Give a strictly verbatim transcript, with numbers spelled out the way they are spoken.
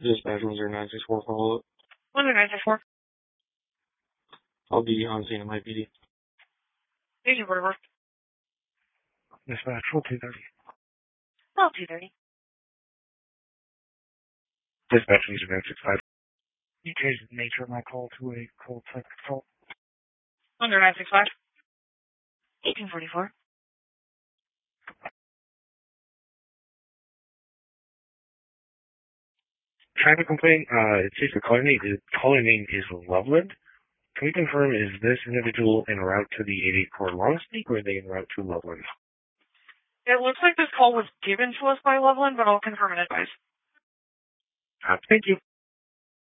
Dispatch one zero nine six four, follow up. one zero nine six four. I'll be on scene at my P D. Station forty-four. Dispatch, roll two thirty. Roll two thirty. Dispatch user nine six five. You changed the nature of my call to a cold type control. one zero nine six five. eighteen forty-four. Traffic complaint, uh, it says the caller name is, caller name is Loveland. Can we confirm, is this individual en route to the eighty Core Longspeak, or are they en route to Loveland? It looks like this call was given to us by Loveland, but I'll confirm and advise. Uh, thank you.